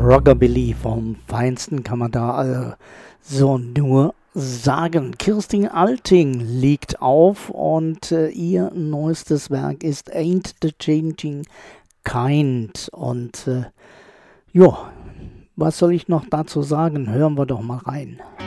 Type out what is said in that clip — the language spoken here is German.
Rockabilly vom Feinsten kann man da so nur sagen. Kirstin Alting legt auf und ihr neuestes Werk ist Ain't the Changing Kind. Und ja, was soll ich noch dazu sagen? Hören wir doch mal rein.